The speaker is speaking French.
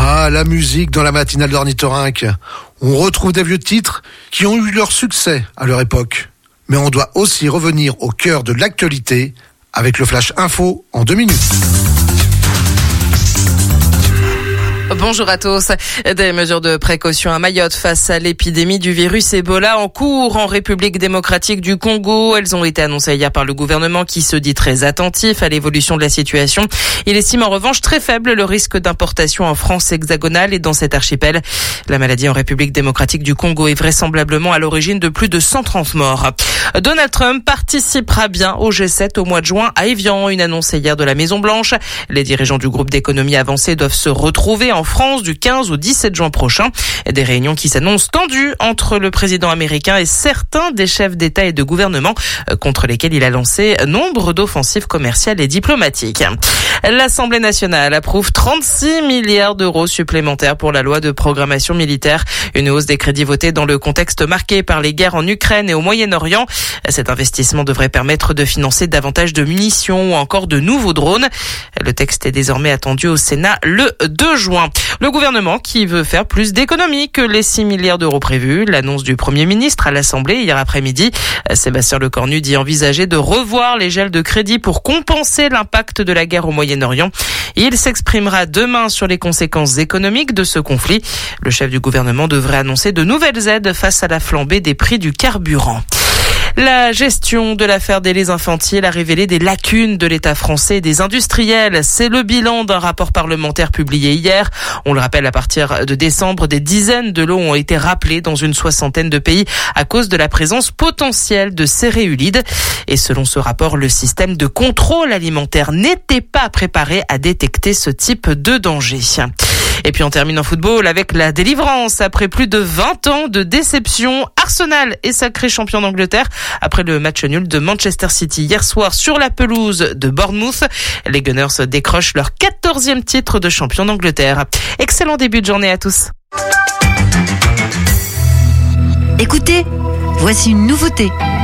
Ah, la musique dans la matinale d'Ornithorynque. On retrouve des vieux titres qui ont eu leur succès à leur époque. Mais on doit aussi revenir au cœur de l'actualité avec le Flash Info en 2 minutes. Bonjour à tous. Des mesures de précaution à Mayotte face à l'épidémie du virus Ebola en cours en République démocratique du Congo. Elles ont été annoncées hier par le gouvernement qui se dit très attentif à l'évolution de la situation. Il estime en revanche très faible le risque d'importation en France hexagonale et dans cet archipel. La maladie en République démocratique du Congo est vraisemblablement à l'origine de plus de 130 morts. Donald Trump participera bien au G7 au mois de juin à Évian. Une annonce hier de la Maison-Blanche. Les dirigeants du groupe d'économie avancée doivent se retrouver en France du 15 au 17 juin prochain. Des réunions qui s'annoncent tendues entre le président américain et certains des chefs d'État et de gouvernement contre lesquels il a lancé nombre d'offensives commerciales et diplomatiques. L'Assemblée nationale approuve 36 milliards d'euros supplémentaires pour la loi de programmation militaire. Une hausse des crédits votés dans le contexte marqué par les guerres en Ukraine et au Moyen-Orient. Cet investissement devrait permettre de financer davantage de munitions ou encore de nouveaux drones. Le texte est désormais attendu au Sénat le 2 juin. Le gouvernement qui veut faire plus d'économies que les 6 milliards d'euros prévus. L'annonce du Premier ministre à l'Assemblée hier après-midi. Sébastien Lecornu dit envisager de revoir les gels de crédit pour compenser l'impact de la guerre au Moyen-Orient. Il s'exprimera demain sur les conséquences économiques de ce conflit. Le chef du gouvernement devrait annoncer de nouvelles aides face à la flambée des prix du carburant. La gestion de l'affaire des laits infantiles a révélé des lacunes de l'État français et des industriels. C'est le bilan d'un rapport parlementaire publié hier. On le rappelle, à partir de décembre, des dizaines de lots ont été rappelés dans une 60aine de pays à cause de la présence potentielle de céréulides. Et selon ce rapport, le système de contrôle alimentaire n'était pas préparé à détecter ce type de danger. Et puis on termine en football avec la délivrance. Après plus de 20 ans de déception, Arsenal est sacré champion d'Angleterre après le match nul de Manchester City hier soir sur la pelouse de Bournemouth. Les Gunners décrochent leur 14e titre de champion d'Angleterre. Excellent début de journée à tous. Écoutez, voici une nouveauté.